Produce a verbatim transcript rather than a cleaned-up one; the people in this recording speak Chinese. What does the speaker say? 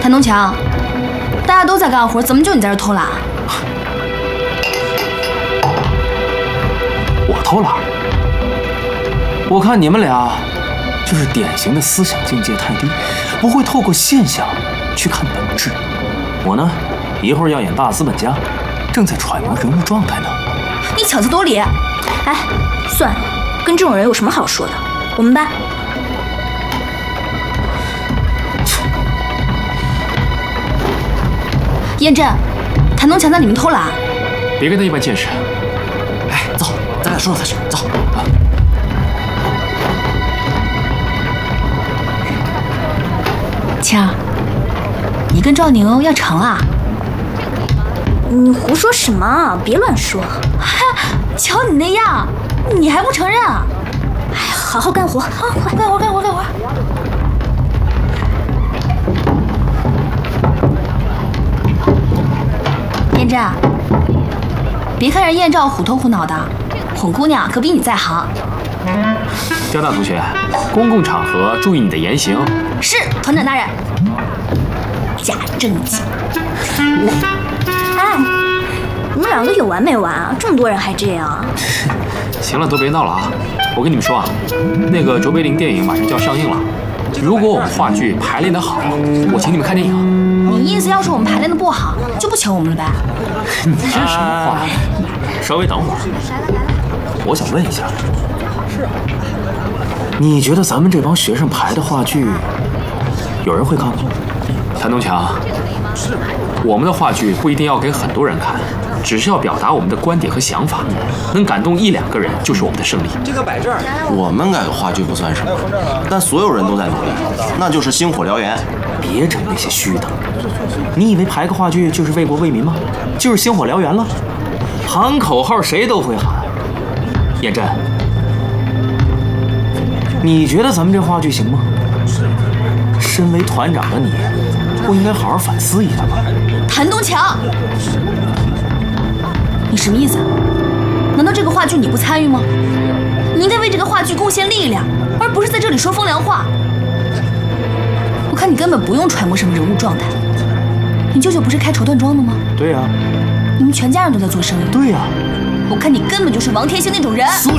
谭东强，大家都在干活，怎么就你在这偷懒？ 我偷懒？我看你们俩就是典型的思想境界太低，不会透过现象去看本质。我呢，一会儿要演大资本家，正在揣摩人物状态呢。 你强词夺理！ 哎，算了，跟这种人有什么好说的？我们班。 燕震，谭东强在里面偷懒， 别跟他一般见识。 哎，走，咱俩说说他去。走啊！ 强，你跟赵宁要成啊？ 你胡说什么啊？别乱说！ 嗨，瞧你那样，你还不承认啊？ 哎，好好干活啊！快干活，干活，干活！ 燕震，别看人燕赵虎头虎脑的，哄姑娘可比你在行。 江大同学，公共场合注意你的言行。 是，团长大人。假正经。 哎，你们两个有完没完啊？这么多人还这样？ 行了，都别闹了啊！我跟你们说啊，那个卓别林电影马上就要上映了。 如果我们话剧排练得好，我请你们看电影。 你意思要是我们排练得不好，就不请我们了呗？ 你这什么话？稍微等会儿，我想问一下，你觉得咱们这帮学生排的话剧，有人会看吗？谭东强，我们的话剧不一定要给很多人看，只是要表达我们的观点和想法，能感动一两个人就是我们的胜利。 这个摆这儿，我们改个话剧不算什么，但所有人都在努力，那就是星火燎原。 别整那些虚的，你以为排个话剧就是为国为民吗？就是星火燎原了？喊口号谁都会喊。燕震，你觉得咱们这话剧行吗？身为团长的你，不应该好好反思一下吗？ 谭东强，你什么意思？难道这个话剧你不参与吗？你应该为这个话剧贡献力量，而不是在这里说风凉话。我看你根本不用揣摩什么人物状态。你舅舅不是开绸缎庄的吗？ 对呀、啊。 你们全家人都在做生意。 对呀、啊。 我看你根本就是王天星那种人。